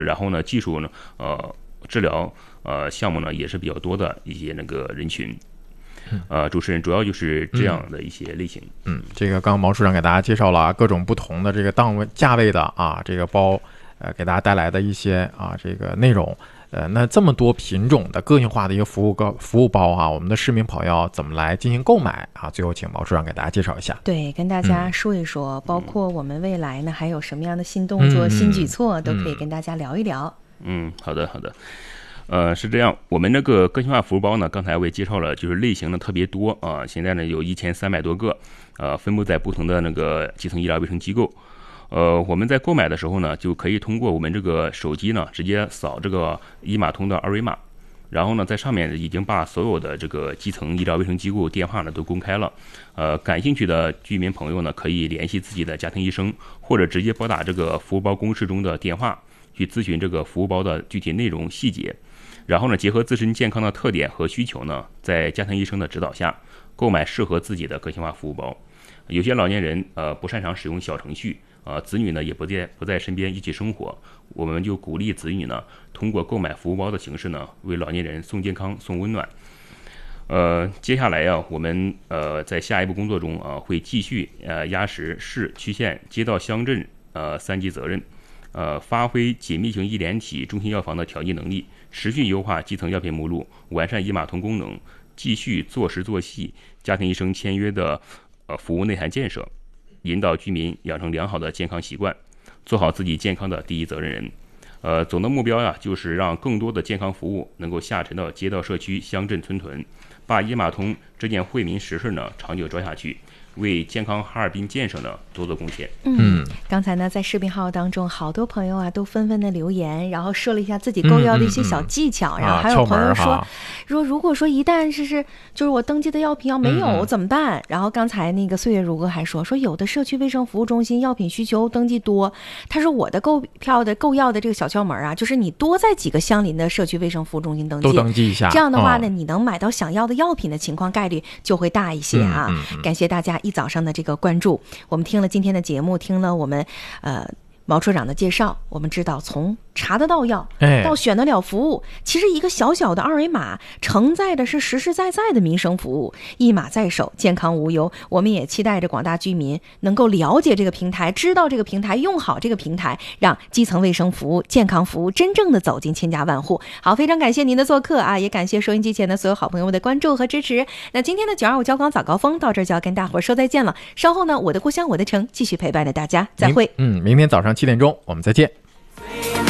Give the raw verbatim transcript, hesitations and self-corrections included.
然后呢，技术呢，呃，治疗呃项目呢也是比较多的一些那个人群。呃，主持人主要就是这样的一些类型。 嗯，嗯这个刚刚毛处长给大家介绍了各种不同的这个档位价位的啊，这个包，呃，给大家带来的一些啊这个内容。呃，那这么多品种的个性化的一个服务高服务包啊，我们的市民朋友怎么来进行购买啊？最后请毛处长给大家介绍一下。 对，跟大家说一说，嗯、包括我们未来呢还有什么样的新动作、嗯、新举措，都可以跟大家聊一聊。 嗯，好的，好的。呃，是这样，我们这个个性化服务包呢，刚才我也介绍了，就是类型呢特别多啊，现在呢有一千三百多个，呃，分布在不同的那个基层医疗卫生机构。呃，我们在购买的时候呢，就可以通过我们这个手机呢，直接扫这个医码通的二维码，然后呢，在上面已经把所有的这个基层医疗卫生机构电话呢都公开了。呃，感兴趣的居民朋友呢，可以联系自己的家庭医生，或者直接拨打这个服务包公示中的电话，去咨询这个服务包的具体内容细节。然后呢，结合自身健康的特点和需求呢，在家庭医生的指导下，购买适合自己的个性化服务包。有些老年人呃不擅长使用小程序。呃，子女呢也不在不在身边一起生活，我们就鼓励子女呢通过购买服务包的形式呢，为老年人送健康、送温暖。呃，接下来呀、啊，我们呃在下一步工作中啊，会继续呃压实市、区县、街道、乡镇呃三级责任，呃发挥紧密型医联体中心药房的调剂能力，持续优化基层药品目录，完善医码通功能，继续做实做细家庭医生签约的呃服务内涵建设。引导居民养成良好的健康习惯，做好自己健康的第一责任人。呃，总的目标呀，就是让更多的健康服务能够下沉到街道、社区、乡镇、村屯，把医码通这件惠民实事呢长久做下去，为健康哈尔滨建设呢多做贡献。 嗯，刚才呢在视频号当中，好多朋友啊都纷纷的留言，然后说了一下自己购药的一些小技巧，嗯嗯嗯、然后还有朋友说，啊、说如果说一旦是是就是我登记的药品要没有、嗯、怎么办？然后刚才那个岁月如歌还说说有的社区卫生服务中心药品需求登记多，他说我的购票的购药的这个小窍门啊，就是你多在几个相邻的社区卫生服务中心登记， 都登记一下， 这样的话呢，嗯、你能买到想要的药品的情况概率就会大一些啊。嗯嗯嗯、感谢大家一早上的这个关注，我们听了今天的节目，听了我们呃毛处长的介绍，我们知道从查得到药到选得了服务、哎、其实一个小小的二维码承载的是实实在在的民生服务，一码在手，健康无忧。我们也期待着广大居民能够了解这个平台，知道这个平台，用好这个平台，让基层卫生服务、健康服务真正的走进千家万户。好，非常感谢您的做客啊，也感谢收音机前的所有好朋友们的关注和支持。那今天的九二五交广早高峰到这儿就要跟大伙说再见了，稍后呢，我的故乡我的城继续陪伴着大家，再会。 嗯，明天早上七点钟我们再见。